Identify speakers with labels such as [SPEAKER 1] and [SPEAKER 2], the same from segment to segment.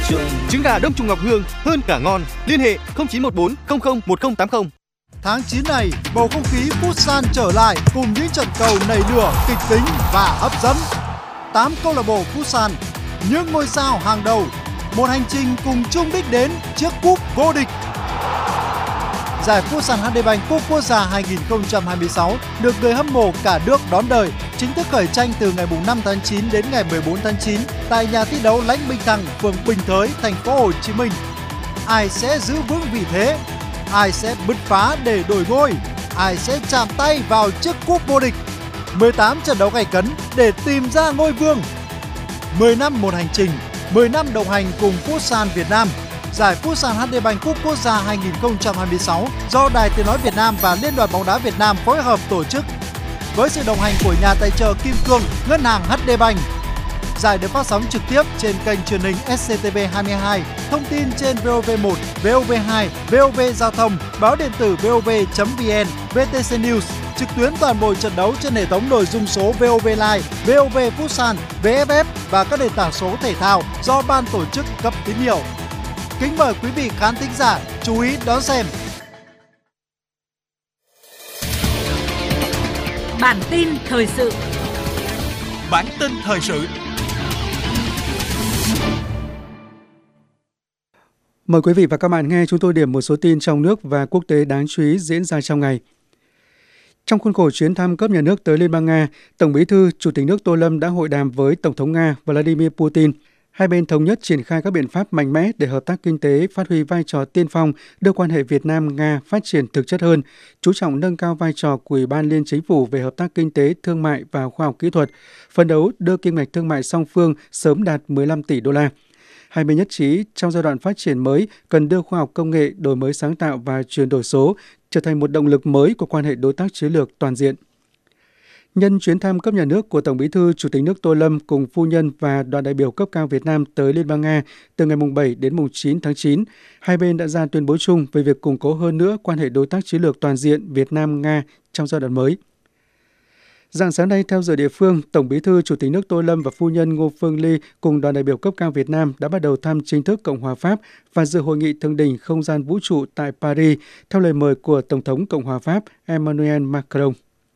[SPEAKER 1] Trứng gà Đông Trùng Ngọc Hương hơn cả ngon. Liên hệ 0914 00 1080.
[SPEAKER 2] Tháng 9 này, bầu không khí Futsal trở lại cùng những trận cầu nảy lửa, kịch tính và hấp dẫn. 8 câu lạc bộ Futsal, những ngôi sao hàng đầu, một hành trình cùng chung đích đến chiếc cúp vô địch. Giải Futsal HD Bank Cúp Quốc gia 2026 được người hâm mộ cả nước đón đợi, chính thức khởi tranh từ ngày 5 tháng 9 đến ngày 14 tháng 9 tại nhà thi đấu Lãnh Minh Thăng, phường Bình Thới, thành phố Hồ Chí Minh. Ai sẽ giữ vững vị thế? Ai sẽ bứt phá để đổi ngôi? Ai sẽ chạm tay vào chiếc cúp vô địch? 18 trận đấu gay cấn để tìm ra ngôi vương. 10 năm một hành trình, 10 năm đồng hành cùng Futsal Việt Nam. Giải Futsal HD Bank Cúp Quốc gia 2026 do Đài Tiếng nói Việt Nam và Liên đoàn bóng đá Việt Nam phối hợp tổ chức. Với sự đồng hành của nhà tài trợ Kim Cương, Ngân hàng HD Bank. Giải được phát sóng trực tiếp trên kênh truyền hình SCTV22, thông tin trên VOV1, VOV2, VOV Giao thông, báo điện tử VOV.vn, VTC News, trực tuyến toàn bộ trận đấu trên hệ thống nội dung số VOV Live, VOV Futsal, VFF và các nền tảng số thể thao do ban tổ chức cấp tín hiệu. Kính mời quý vị khán thính giả chú ý đón xem.
[SPEAKER 3] Bản tin thời sự.
[SPEAKER 4] Bản tin thời sự.
[SPEAKER 5] Mời quý vị và các bạn nghe chúng tôi điểm một số tin trong nước và quốc tế đáng chú ý diễn ra trong ngày. Trong khuôn khổ chuyến thăm cấp nhà nước tới Liên bang Nga, Tổng Bí thư, Chủ tịch nước Tô Lâm đã hội đàm với Tổng thống Nga Vladimir Putin. Hai bên thống nhất triển khai các biện pháp mạnh mẽ để hợp tác kinh tế phát huy vai trò tiên phong, đưa quan hệ Việt Nam-Nga phát triển thực chất hơn, chú trọng nâng cao vai trò của Ủy ban Liên Chính phủ về hợp tác kinh tế, thương mại và khoa học kỹ thuật, phấn đấu đưa kim ngạch thương mại song phương sớm đạt 15 tỷ đô la. Hai bên nhất trí trong giai đoạn phát triển mới cần đưa khoa học công nghệ, đổi mới sáng tạo và chuyển đổi số trở thành một động lực mới của quan hệ đối tác chiến lược toàn diện. Nhân chuyến thăm cấp nhà nước của Tổng Bí thư, Chủ tịch nước Tô Lâm cùng phu nhân và đoàn đại biểu cấp cao Việt Nam tới Liên bang Nga từ ngày 7 đến 9 tháng 9, hai bên đã ra tuyên bố chung về việc củng cố hơn nữa quan hệ đối tác chiến lược toàn diện Việt Nam-Nga trong giai đoạn mới. Rạng sáng nay, theo giờ địa phương, Tổng Bí thư, Chủ tịch nước Tô Lâm và phu nhân Ngô Phương Ly cùng đoàn đại biểu cấp cao Việt Nam đã bắt đầu thăm chính thức Cộng hòa Pháp và dự hội nghị thượng đỉnh không gian vũ trụ tại Paris theo lời mời của Tổng thống Cộng hòa Pháp Emmanuel Macron.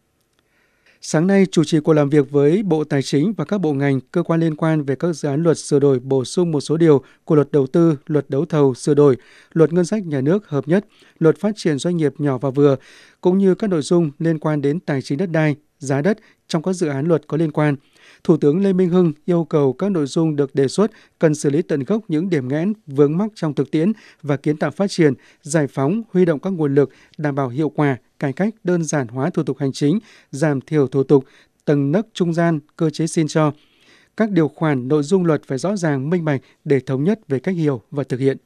[SPEAKER 5] Sáng nay, chủ trì cuộc làm việc với Bộ Tài chính và các bộ ngành, cơ quan liên quan về các dự án luật sửa đổi bổ sung một số điều của Luật Đầu tư, Luật Đấu thầu sửa đổi, Luật Ngân sách Nhà nước hợp nhất, Luật Phát triển Doanh nghiệp nhỏ và vừa, cũng như các nội dung liên quan đến tài chính đất đai, giá đất trong các dự án luật có liên quan. Thủ tướng Lê Minh Hưng yêu cầu các nội dung được đề xuất cần xử lý tận gốc những điểm nghẽn, vướng mắc trong thực tiễn và kiến tạo phát triển, giải phóng, huy động các nguồn lực, đảm bảo hiệu quả, cải cách, đơn giản hóa thủ tục hành chính, giảm thiểu thủ tục, tầng nấc trung gian, cơ chế xin cho. Các điều khoản, nội dung luật phải rõ ràng, minh bạch để thống nhất về cách hiểu và thực hiện.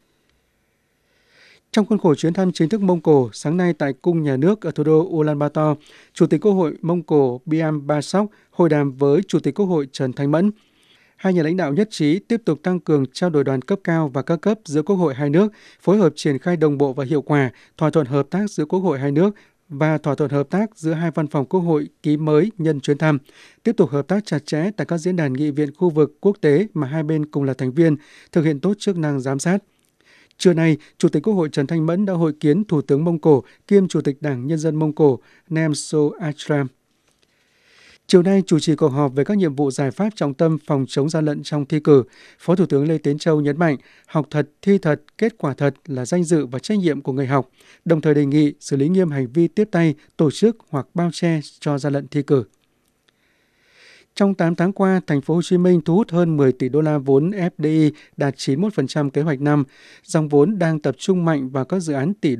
[SPEAKER 5] Trong khuôn khổ chuyến thăm chính thức Mông Cổ, sáng nay tại Cung Nhà nước ở thủ đô Ulaanbaatar, Chủ tịch Quốc hội Mông Cổ Biam Basok hội đàm với Chủ tịch Quốc hội Trần Thanh Mẫn. Hai nhà lãnh đạo nhất trí tiếp tục tăng cường trao đổi đoàn cấp cao và các cấp giữa Quốc hội hai nước, phối hợp triển khai đồng bộ và hiệu quả thỏa thuận hợp tác giữa Quốc hội hai nước và thỏa thuận hợp tác giữa hai văn phòng Quốc hội ký mới nhân chuyến thăm, tiếp tục hợp tác chặt chẽ tại các diễn đàn nghị viện khu vực quốc tế mà hai bên cùng là thành viên, thực hiện tốt chức năng giám sát. Trưa nay, Chủ tịch Quốc hội Trần Thanh Mẫn đã hội kiến Thủ tướng Mông Cổ kiêm Chủ tịch Đảng Nhân dân Mông Cổ Nemso Achram. Chiều nay, chủ trì cuộc họp về các nhiệm vụ giải pháp trọng tâm phòng chống gian lận trong thi cử, Phó Thủ tướng Lê Tiến Châu nhấn mạnh học thật, thi thật, kết quả thật là danh dự và trách nhiệm của người học, đồng thời đề nghị xử lý nghiêm hành vi tiếp tay, tổ chức hoặc bao che cho gian lận thi cử. Trong 8 tháng qua, thành phố Hồ Chí Minh thu hút hơn 10 tỷ đô la vốn FDI, đạt 91% kế hoạch năm. Dòng vốn đang tập trung mạnh vào các dự án tỷ